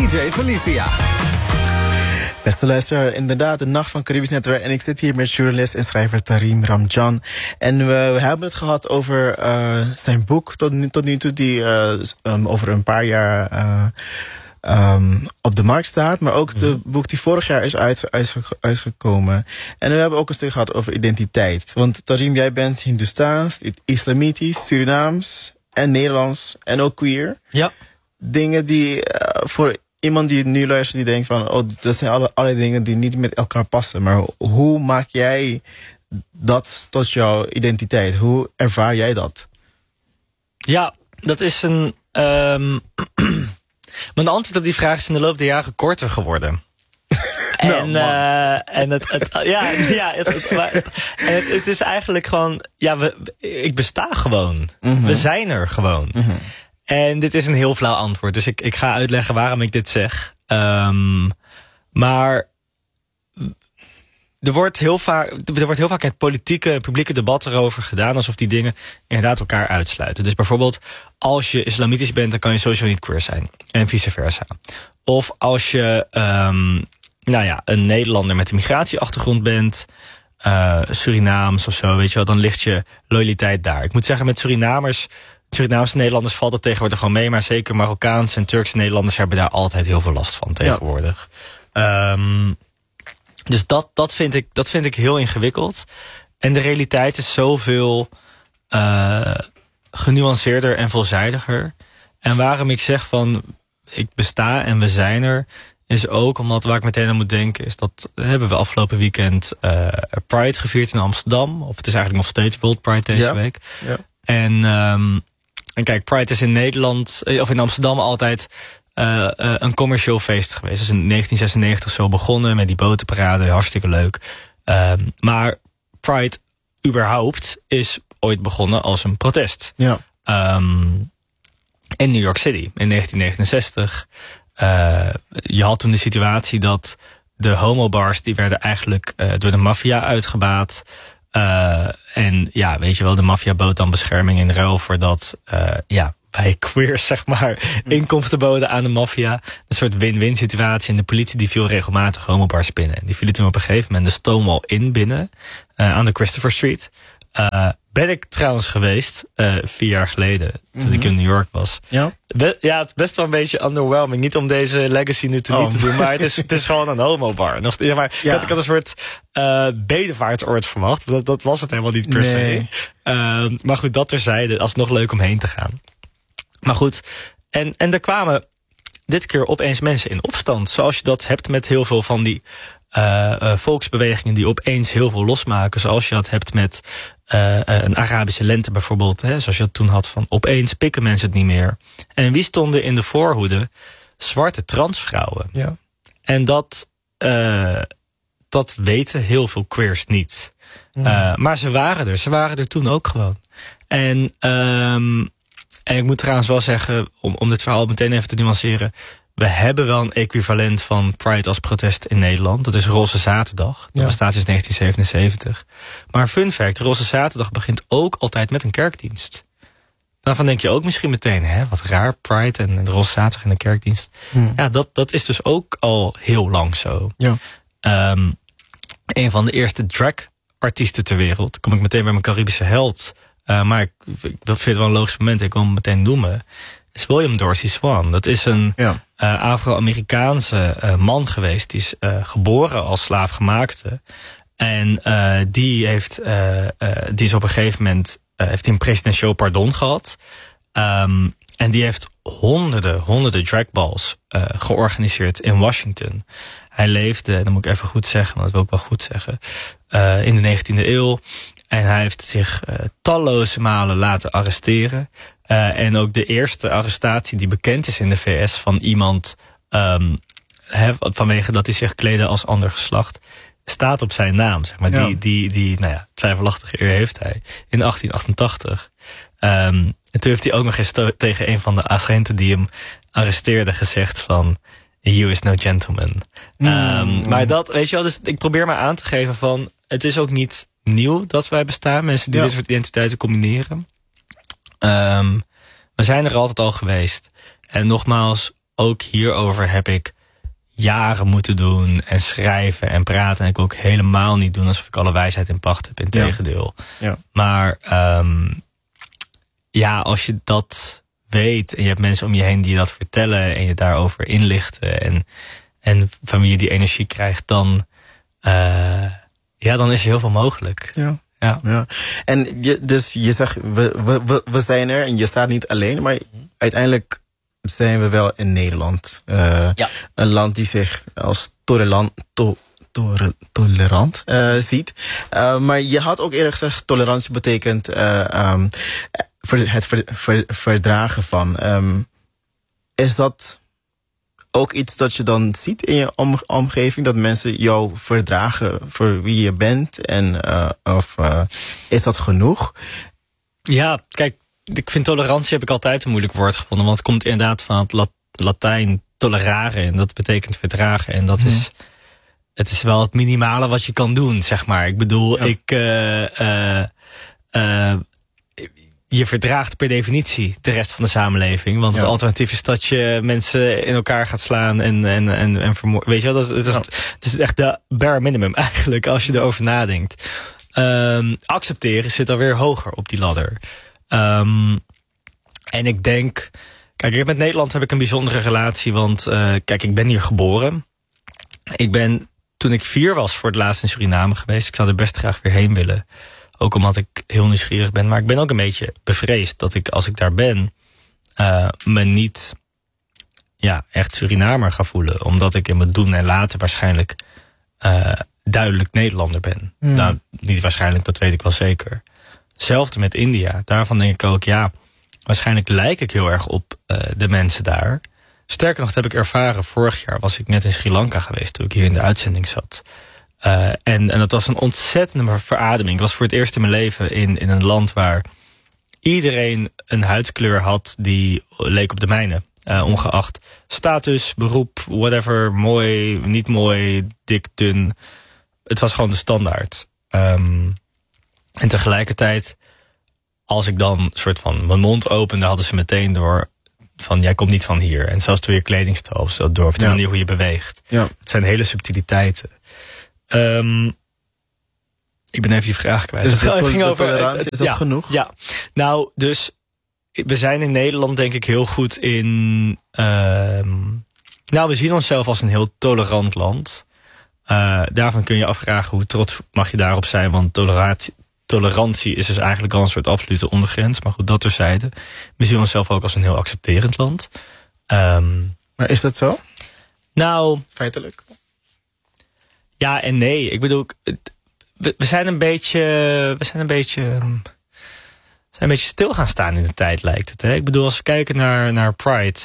DJ Felicia. Beste luisteraar, inderdaad, de Nacht van Caribisch Netwerk. En ik zit hier met journalist en schrijver Tareem Ramjan. En we hebben het gehad over zijn boek tot nu toe, die over een paar jaar op de markt staat. Maar ook de boek die vorig jaar is uitgekomen. En we hebben ook een stuk gehad over identiteit. Want Tareem, jij bent Hindoestaans, Islamitisch, Surinaams en Nederlands en ook queer. Ja. Dingen die voor iemand die nu luistert, die denkt van, oh, dat zijn alle dingen die niet met elkaar passen. Maar hoe maak jij dat tot jouw identiteit? Hoe ervaar jij dat? Ja, dat is een... Mijn antwoord op die vraag is in de loop der jaren korter geworden. Het is eigenlijk gewoon... Ja, ik besta gewoon. Mm-hmm. We zijn er gewoon. Mm-hmm. En dit is een heel flauw antwoord. Dus ik ga uitleggen waarom ik dit zeg. Maar er wordt heel vaak het politieke en publieke debat erover gedaan, alsof die dingen inderdaad elkaar uitsluiten. Dus bijvoorbeeld, als je islamitisch bent, dan kan je sowieso niet queer zijn. En vice versa. Of als je een Nederlander met een migratieachtergrond bent, Surinaams of zo, weet je wel, dan ligt je loyaliteit daar. Ik moet zeggen, met Surinaamse Nederlanders valt het tegenwoordig gewoon mee, maar zeker Marokkaanse en Turkse Nederlanders hebben daar altijd heel veel last van tegenwoordig. Ja. Dus dat vind ik heel ingewikkeld. En de realiteit is zoveel genuanceerder en veelzijdiger. En waarom ik zeg van, ik besta en we zijn er, is ook omdat waar ik meteen aan moet denken, is dat hebben we afgelopen weekend Pride gevierd in Amsterdam. Of het is eigenlijk nog steeds World Pride deze week. Ja. En kijk, Pride is in Nederland, of in Amsterdam altijd een commercieel feest geweest. Dat is in 1996 zo begonnen met die botenparade, hartstikke leuk. Maar Pride überhaupt is ooit begonnen als een protest. Ja. In New York City in 1969. Je had toen de situatie dat de homobars, die werden eigenlijk door de maffia uitgebaat. En ja, weet je wel, de maffia bood dan bescherming in ruil voor dat wij queers, zeg maar, inkomsten boden aan de maffia. Een soort win-win situatie. En de politie die viel regelmatig homobars binnen. En die vielen toen op een gegeven moment de Stonewall Inn binnen, aan de Christopher Street. Ben ik trouwens geweest, 4 jaar geleden, toen ik in New York was. Ja? Het is best wel een beetje underwhelming. Niet om deze legacy nu te doen, maar het is gewoon een homobar. Ik had een soort bedevaartsoord verwacht. Dat was het helemaal niet per se. Maar goed, dat terzijde, alsnog leuk om heen te gaan. Maar goed, en er kwamen dit keer opeens mensen in opstand. Zoals je dat hebt met heel veel van die volksbewegingen die opeens heel veel losmaken. Zoals je dat hebt met een Arabische lente bijvoorbeeld. Hè, zoals je dat toen had van opeens pikken mensen het niet meer. En wie stonden in de voorhoede? Zwarte transvrouwen. Ja. En dat weten heel veel queers niet. Maar ze waren er. Ze waren er toen ook gewoon. En ik moet trouwens wel zeggen, om dit verhaal meteen even te nuanceren, we hebben wel een equivalent van Pride als protest in Nederland. Dat is Roze Zaterdag. Dat bestaat sinds 1977. Maar fun fact, Roze Zaterdag begint ook altijd met een kerkdienst. Daarvan denk je ook misschien meteen, wat raar, Pride en de Roze Zaterdag en de kerkdienst. Ja, dat is dus ook al heel lang zo. Ja. Een van de eerste drag-artiesten ter wereld, kom ik meteen bij mijn Caribische held. Maar ik vind het wel een logisch moment, ik wil hem meteen noemen, is William Dorsey Swan. Dat is een Afro-Amerikaanse man geweest. Die is geboren als slaafgemaakte. En die is op een gegeven moment heeft een presidentieel pardon gehad. En die heeft honderden dragballs georganiseerd in Washington. Hij leefde, dat moet ik even goed zeggen, want dat wil ik wel goed zeggen, in de 19e eeuw. En hij heeft zich talloze malen laten arresteren. En ook de eerste arrestatie die bekend is in de VS van iemand, vanwege dat hij zich kleedde als ander geslacht, staat op zijn naam. Zeg maar. Die twijfelachtige eer heeft hij in 1888. En toen heeft hij ook nog eens tegen een van de agenten die hem arresteerde gezegd van, "You is no gentleman." Maar dat, weet je wel, dus ik probeer maar aan te geven van, het is ook niet nieuw dat wij bestaan. Mensen die dit soort identiteiten combineren. We zijn er altijd al geweest. En nogmaals, ook hierover heb ik jaren moeten doen en schrijven en praten. En ik wil ook helemaal niet doen alsof ik alle wijsheid in pacht heb. Integendeel. Ja. Maar als je dat weet en je hebt mensen om je heen die je dat vertellen en je daarover inlichten en van wie je die energie krijgt, dan is er heel veel mogelijk. Ja. En je zegt, we zijn er en je staat niet alleen, maar uiteindelijk zijn we wel in Nederland. Een land die zich als tolerant ziet. Maar je had ook eerder gezegd, tolerantie betekent het verdragen van. Is dat ook iets dat je dan ziet in je omgeving? Dat mensen jou verdragen voor wie je bent? Of is dat genoeg? Ja, kijk, ik vind tolerantie heb ik altijd een moeilijk woord gevonden. Want het komt inderdaad van het Latijn tolerare. En dat betekent verdragen. En dat is... Het is wel het minimale wat je kan doen, zeg maar. Ik bedoel, je verdraagt per definitie de rest van de samenleving. Want het alternatief is dat je mensen in elkaar gaat slaan en vermoorden. Weet je wel, het is echt de bare minimum eigenlijk, als je erover nadenkt. Accepteren zit alweer hoger op die ladder. En ik denk... Kijk, met Nederland heb ik een bijzondere relatie. Want kijk, ik ben hier geboren. Ik ben, toen ik 4 was, voor het laatst in Suriname geweest. Ik zou er best graag weer heen willen. Ook omdat ik heel nieuwsgierig ben. Maar ik ben ook een beetje bevreesd dat ik, als ik daar ben, me niet echt Surinamer ga voelen. Omdat ik in mijn doen en laten waarschijnlijk duidelijk Nederlander ben. Nou, niet waarschijnlijk, dat weet ik wel zeker. Hetzelfde met India. Daarvan denk ik ook, waarschijnlijk lijk ik heel erg op de mensen daar. Sterker nog, dat heb ik ervaren. Vorig jaar was ik net in Sri Lanka geweest, toen ik hier in de uitzending zat. En dat was een ontzettende verademing. Ik was voor het eerst in mijn leven in een land waar iedereen een huidskleur had die leek op de mijne. Ongeacht status, beroep, whatever, mooi, niet mooi, dik, dun. Het was gewoon de standaard. En tegelijkertijd, als ik dan soort van mijn mond opende, hadden ze meteen door van, jij komt niet van hier. En zelfs door je kledingstijl of zo, door of de manier hoe je beweegt. Ja. Het zijn hele subtiliteiten. Ik ben even je vraag kwijt. Dus het ging over tolerantie, is dat genoeg? Ja, nou, dus we zijn in Nederland denk ik heel goed in... we zien onszelf als een heel tolerant land. Daarvan kun je afvragen hoe trots mag je daarop zijn, want tolerantie is dus eigenlijk al een soort absolute ondergrens. Maar goed, dat terzijde. We zien onszelf ook als een heel accepterend land. Maar is dat zo? Nou... Feitelijk? Ja en nee. Ik bedoel, we zijn een beetje stil gaan staan in de tijd, lijkt het. Hè? Ik bedoel, als we kijken naar Pride...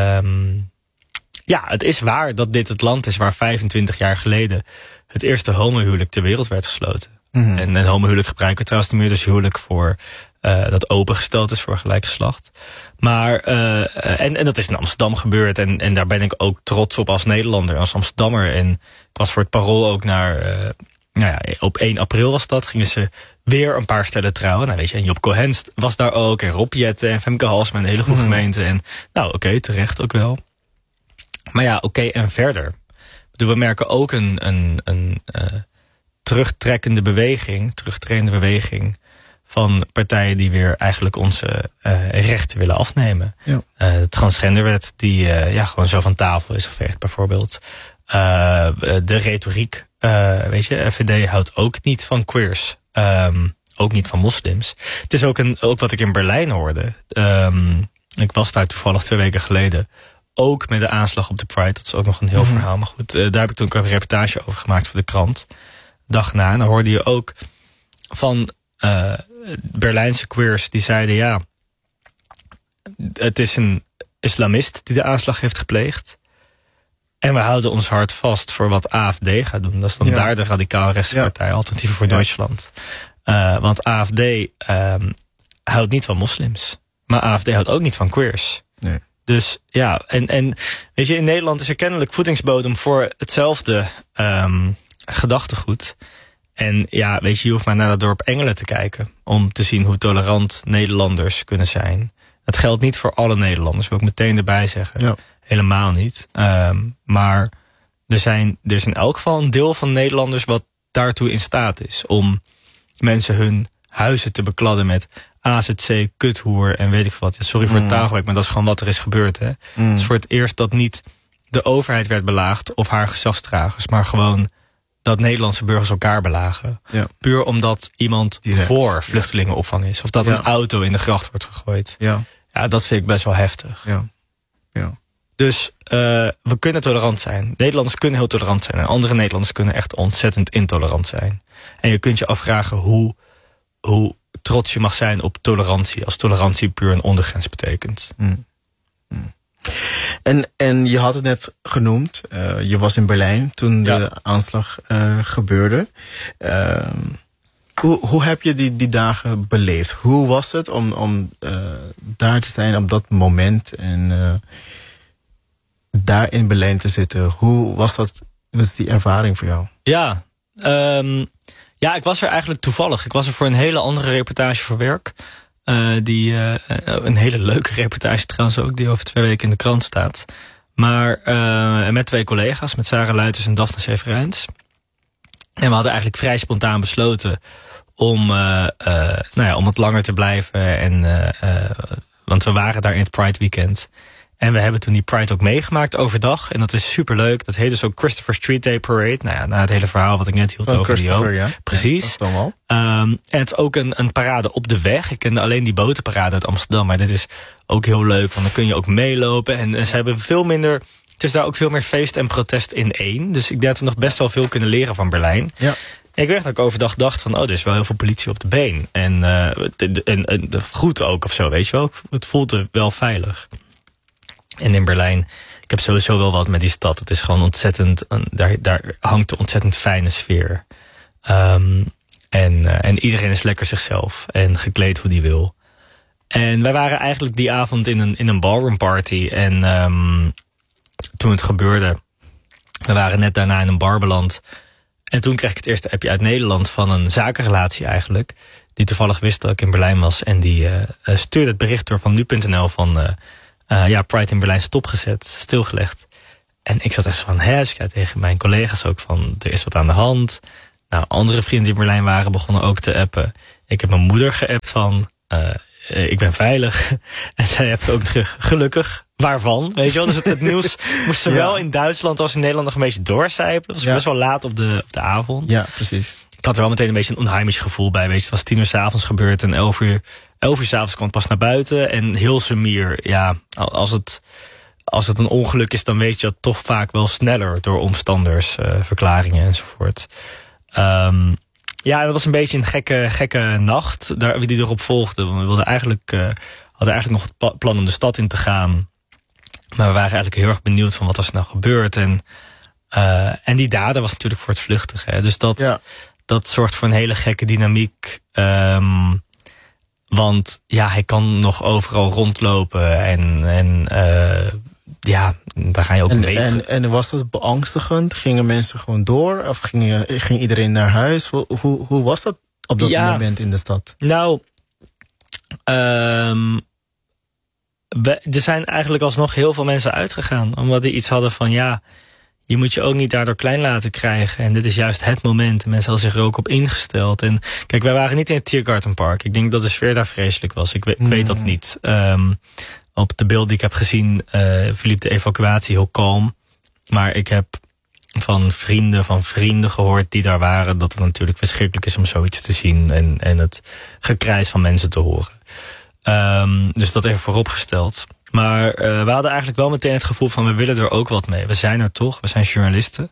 het is waar dat dit het land is waar 25 jaar geleden het eerste homohuwelijk ter wereld werd gesloten. Mm-hmm. En homohuwelijk gebruiken we trouwens niet meer, dus huwelijk voor dat opengesteld is voor gelijk geslacht. Maar, en dat is in Amsterdam gebeurd en daar ben ik ook trots op als Nederlander, als Amsterdammer. En ik was voor het Parool ook op 1 april was dat, gingen ze weer een paar stellen trouwen. Nou weet je, en Job Cohen was daar ook, en Rob Jetten en Femke Halsema, een hele goede gemeente. En oké, terecht ook wel. Maar en verder. We merken ook een terugtrekkende beweging van partijen die weer eigenlijk onze rechten willen afnemen. Ja. De transgenderwet die gewoon zo van tafel is geveegd bijvoorbeeld. De retoriek, FVD houdt ook niet van queers. Ook niet van moslims. Het is ook wat ik in Berlijn hoorde. Ik was daar toevallig 2 weken geleden. Ook met de aanslag op de Pride. Dat is ook nog een heel verhaal. Maar goed, daar heb ik toen ook een reportage over gemaakt voor de krant. Dag na. En dan hoorde je ook van Berlijnse queers die zeiden... het is een islamist die de aanslag heeft gepleegd. En we houden ons hart vast voor wat AFD gaat doen. Dat is dan daar de radicaal rechtse partij, Alternatieven voor Duitsland. Want AFD houdt niet van moslims. Maar AFD houdt ook niet van queers. Nee. Dus en weet je, in Nederland is er kennelijk voedingsbodem voor hetzelfde gedachtegoed. En weet je, je hoeft maar naar dat dorp Engelen te kijken om te zien hoe tolerant Nederlanders kunnen zijn. Dat geldt niet voor alle Nederlanders, wil ik meteen erbij zeggen. Ja. helemaal niet. Maar er is in elk geval een deel van Nederlanders wat daartoe in staat is om mensen hun huizen te bekladden met AZC, kuthoer en weet ik wat. Ja, sorry voor het taalgebruik, maar dat is gewoon wat er is gebeurd. Hè? Het is voor het eerst dat niet de overheid werd belaagd of haar gezagsdragers, maar gewoon dat Nederlandse burgers elkaar belagen. Ja. Puur omdat iemand voor vluchtelingenopvang is. Of dat een auto in de gracht wordt gegooid. Ja, dat vind ik best wel heftig. Ja. Dus we kunnen tolerant zijn. Nederlanders kunnen heel tolerant zijn. En andere Nederlanders kunnen echt ontzettend intolerant zijn. En je kunt je afvragen hoe trots je mag zijn op tolerantie. Als tolerantie puur een ondergrens betekent. En je had het net genoemd. Je was in Berlijn toen de aanslag gebeurde. Hoe heb je die dagen beleefd? Hoe was het om daar te zijn op dat moment en daar in Berlijn te zitten? Hoe was die ervaring voor jou? Ja, ik was er eigenlijk toevallig. Ik was er voor een hele andere reportage voor werk. Een hele leuke reportage trouwens ook, die over 2 weken in de krant staat. Maar met 2 collega's, met Sarah Luiters en Daphne Severijns. En we hadden eigenlijk vrij spontaan besloten om het langer te blijven. Want we waren daar in het Pride Weekend. En we hebben toen die Pride ook meegemaakt overdag. En dat is superleuk. Dat heet dus ook Christopher Street Day Parade. Nou ja, na het hele verhaal wat ik net hield over die ja. Precies. Ja, en het is ook een parade op de weg. Ik kende alleen die botenparade uit Amsterdam. Maar dit is ook heel leuk. Want dan kun je ook meelopen. En ze hebben veel minder... Het is daar ook veel meer feest en protest in één. Dus ik denk dat we nog best wel veel kunnen leren van Berlijn. Ja. En ik weet dat ik overdag dacht van... er is wel heel veel politie op de been. En goed ook of zo, weet je wel. Het voelde wel veilig. En in Berlijn, ik heb sowieso wel wat met die stad. Het is gewoon ontzettend, daar hangt een ontzettend fijne sfeer. En iedereen is lekker zichzelf en gekleed hoe die wil. En wij waren eigenlijk die avond in een ballroom party. En toen het gebeurde, we waren net daarna in een bar beland. En toen kreeg ik het eerste appje uit Nederland van een zakenrelatie eigenlijk. Die toevallig wist dat ik in Berlijn was. En die stuurde het bericht door van nu.nl van... Pride in Berlijn stopgezet, stilgelegd. En ik zat echt van, dus ik zei tegen mijn collega's ook van, er is wat aan de hand. Nou, andere vrienden die in Berlijn waren, begonnen ook te appen. Ik heb mijn moeder geappt van, ik ben veilig. En zij appt ook terug, gelukkig. Waarvan? Weet je wel, dus het nieuws moest zowel in Duitsland als in Nederland nog een beetje doorcijpelen. Dat was best wel laat op de avond. Ja, precies. Ik had er wel meteen een beetje een onheimisch gevoel bij. Weet je, het was 10 uur 's avonds gebeurd en 11 uur 's avonds kwam het pas naar buiten. En heel sumier, ja, als het een ongeluk is, dan weet je dat toch vaak wel sneller door omstanders, verklaringen enzovoort. Dat was een beetje een gekke nacht die erop volgde. We hadden eigenlijk nog het plan om de stad in te gaan. Maar we waren eigenlijk heel erg benieuwd van wat was er nou gebeurd. En die dader was natuurlijk voor het vluchtigen. Hè. Dus dat zorgt voor een hele gekke dynamiek. Want hij kan nog overal rondlopen en daar ga je ook mee. En was dat beangstigend? Gingen mensen gewoon door? Of ging iedereen naar huis? Hoe was dat op dat moment in de stad? Nou, er zijn eigenlijk alsnog heel veel mensen uitgegaan. Omdat die iets hadden van je moet je ook niet daardoor klein laten krijgen. En dit is juist het moment. En mensen hadden zich er ook op ingesteld. En kijk, wij waren niet in het Tiergartenpark. Ik denk dat de sfeer daar vreselijk was. Ik weet dat niet. Op de beelden die ik heb gezien verliep de evacuatie heel kalm. Maar ik heb van vrienden gehoord die daar waren... dat het natuurlijk verschrikkelijk is om zoiets te zien... en het gekrijs van mensen te horen. Dus dat even vooropgesteld. Maar we hadden eigenlijk wel meteen het gevoel van... we willen er ook wat mee. We zijn er toch, we zijn journalisten.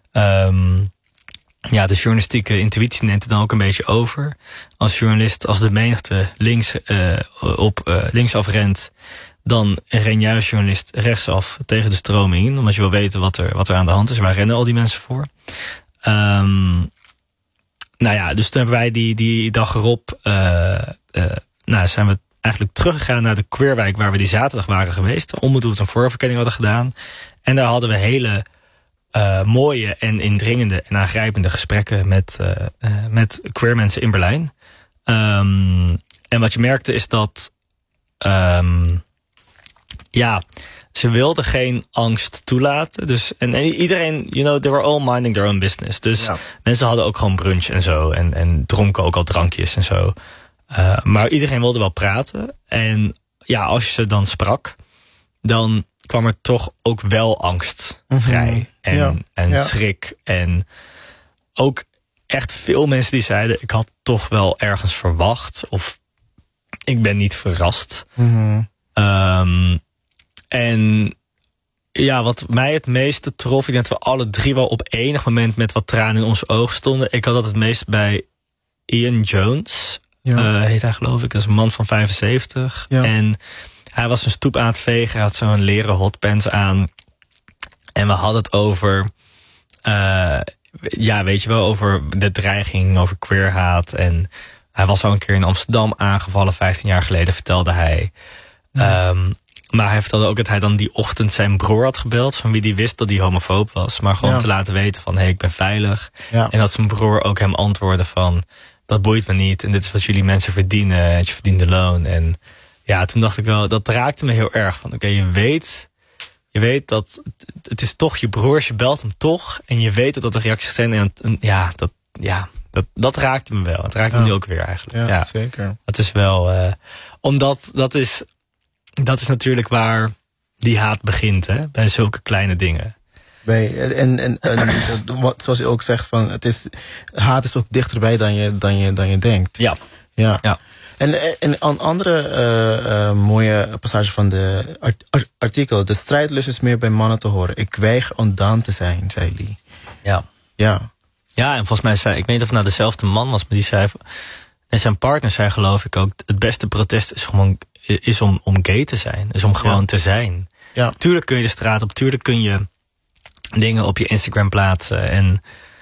De journalistieke intuïtie neemt het dan ook een beetje over. Als journalist, als de menigte linksaf rent... dan ren jij als journalist rechtsaf tegen de stroming in... omdat je wil weten wat er aan de hand is. Waar rennen al die mensen voor? Dus toen hebben wij die dag erop... zijn we eigenlijk teruggegaan naar de queerwijk... waar we die zaterdag waren geweest. Onbedoeld een voorverkenning hadden gedaan. En daar hadden we hele mooie en indringende en aangrijpende gesprekken... met queer mensen in Berlijn. En wat je merkte is dat... Ze wilden geen angst toelaten. Dus, en iedereen, they were all minding their own business. Dus mensen hadden ook gewoon brunch en zo. En dronken ook al drankjes en zo. Maar iedereen wilde wel praten. En ja, als je ze dan sprak, dan kwam er toch ook wel angst vrij. En schrik. En ook echt veel mensen die zeiden, ik had toch wel ergens verwacht. Of ik ben niet verrast. En ja, wat mij het meeste trof, ik denk dat we alle drie wel op enig moment met wat tranen in onze ogen stonden. Ik had dat het meest bij Ian Jones, heet hij geloof ik. Dat is een man van 75. Ja. En hij was een stoep aan het vegen, hij had zo'n leren hotpants aan. En we hadden het over, weet je wel, over de dreiging, over queerhaat. En hij was al een keer in Amsterdam aangevallen, 15 jaar geleden, vertelde hij. Maar hij vertelde ook dat hij dan die ochtend zijn broer had gebeld, van wie die wist dat hij homofoob was. Maar gewoon te laten weten van, ik ben veilig. Ja. En dat zijn broer ook hem antwoordde van, dat boeit me niet. En dit is wat jullie mensen verdienen. En je verdient de loon. En ja, toen dacht ik wel, dat raakte me heel erg. Van oké, je weet dat het is toch je broers, je belt hem toch. En je weet dat de reacties zijn. En dat raakte me wel. Het raakt me nu ook weer eigenlijk. Ja, zeker. Dat is wel, omdat dat is natuurlijk waar die haat begint, hè? Bij zulke kleine dingen. En zoals je ook zegt, van haat is ook dichterbij dan je denkt. Ja. En een andere mooie passage van de artikel. De strijdlust is meer bij mannen te horen. Ik weiger ontdaan te zijn, zei Lee. Ja, en volgens mij zei, ik weet niet of het nou dezelfde man was, maar die zei, en zijn partner zei geloof ik ook, het beste protest is om gay te zijn. Is om gewoon te zijn. Ja. Tuurlijk kun je de straat op, tuurlijk kun je dingen op je Instagram plaatsen. En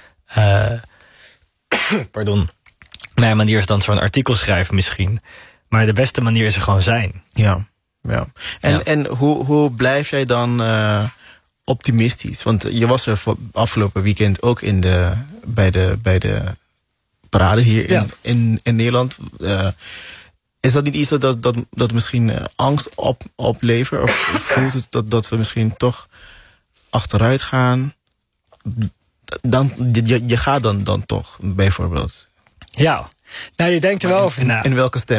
pardon. Mijn manier is dan zo'n artikel schrijven misschien. Maar de beste manier is er gewoon zijn. Ja. En hoe blijf jij dan optimistisch? Want je was er afgelopen weekend ook bij de parade hier in Nederland. Is dat niet iets dat misschien angst oplevert? Of voelt het dat we misschien toch achteruit gaan? Je gaat dan toch, bijvoorbeeld. Ja, nou je denkt er wel over na. In welke stem?